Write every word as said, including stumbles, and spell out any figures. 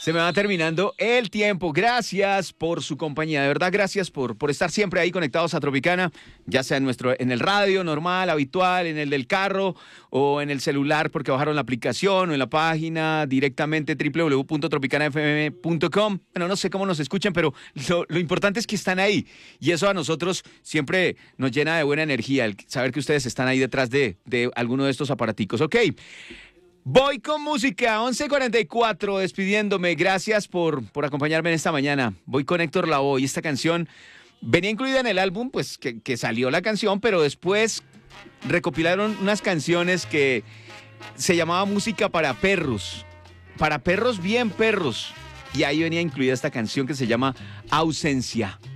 Se me va terminando el tiempo. Gracias por su compañía. De verdad, gracias por, por estar siempre ahí conectados a Tropicana, ya sea en, nuestro, en el radio normal, habitual, en el del carro o en el celular porque bajaron la aplicación o en la página directamente doble u doble u doble u punto tropicana f m punto com. Bueno, no sé cómo nos escuchan, pero lo, lo importante es que están ahí. Y eso a nosotros siempre nos llena de buena energía, el saber que ustedes están ahí detrás de, de alguno de estos aparaticos. Ok. Voy con música, once cuarenta y cuatro, despidiéndome. Gracias por, por acompañarme en esta mañana. Voy con Héctor Lavoe. Esta canción venía incluida en el álbum, pues que, que salió la canción, pero después recopilaron unas canciones que se llamaba Música para Perros. Para perros bien perros. Y ahí venía incluida esta canción que se llama Ausencia.